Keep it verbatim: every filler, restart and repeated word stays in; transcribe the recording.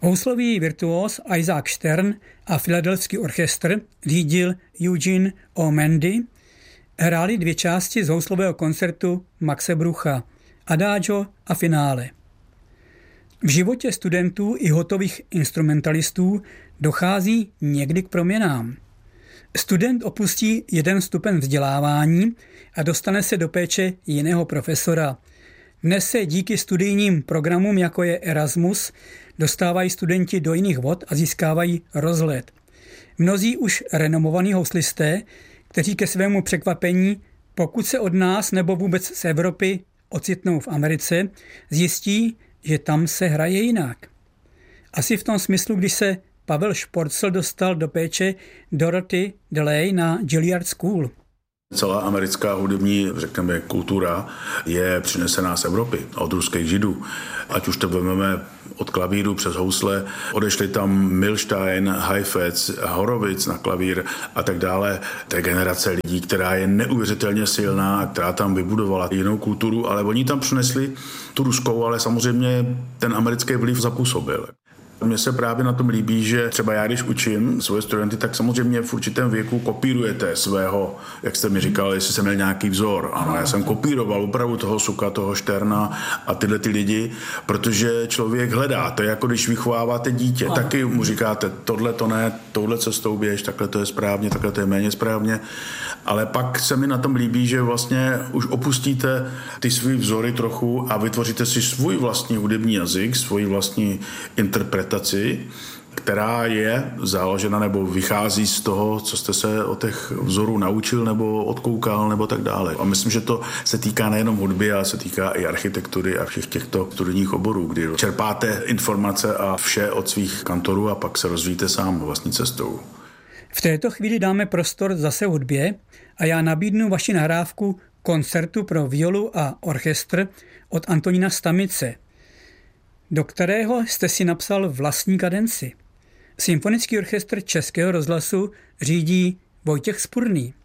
Houslový virtuós Isaac Stern a Filadelfský orchestr řídil Eugene O'Mendy, hráli dvě části z houslového koncertu Maxe Brucha, Adagio a finále. V životě studentů i hotových instrumentalistů dochází někdy k proměnám. Student opustí jeden stupeň vzdělávání a dostane se do péče jiného profesora. Dnes se díky studijním programům, jako je Erasmus, dostávají studenti do jiných vod a získávají rozhled. Mnozí už renomovaní houslisté, kteří ke svému překvapení, pokud se od nás nebo vůbec z Evropy ocitnou v Americe, zjistí, že tam se hraje jinak. Asi v tom smyslu, když se Pavel Šporcl dostal do péče Dorothy DeLay na Juilliard School. Celá americká hudební, řekněme, kultura je přinesená z Evropy, od ruských židů. Ať už to vezmeme od klavíru přes housle, odešli tam Milstein, Heifetz, Horowitz na klavír a tak dále. To je generace lidí, která je neuvěřitelně silná a která tam vybudovala jinou kulturu, ale oni tam přinesli tu ruskou, ale samozřejmě ten americký vliv zapůsobil. Mně se právě na tom líbí, že třeba já, když učím svoje studenty, tak samozřejmě v určitém věku kopírujete svého, jak jste mi říkal, jestli jsem měl nějaký vzor. Ano, já jsem kopíroval opravdu toho Suka, toho Šterna a tyhle ty lidi, protože člověk hledá. To je jako když vychováváte dítě. Ano. Taky mu říkáte, tohle to ne, touhle cestou běž, takhle to je správně, takhle to je méně správně. Ale pak se mi na tom líbí, že vlastně už opustíte ty svý vzory trochu a vytvoříte si svůj vlastní hudební jazyk, svůj vlastní interpretaci, která je založena nebo vychází z toho, co jste se o těch vzorů naučil nebo odkoukal nebo tak dále. A myslím, že to se týká nejenom hudby, ale se týká i architektury a všech těchto studijních oborů, kdy čerpáte informace a vše od svých kantorů a pak se rozvíjíte sám vlastní cestou. V této chvíli dáme prostor zase hudbě a já nabídnu vaši nahrávku koncertu pro violu a orchestr od Antonína Stamice, do kterého jste si napsal vlastní kadenci. Symfonický orchestr Českého rozhlasu řídí Vojtěch Spurný.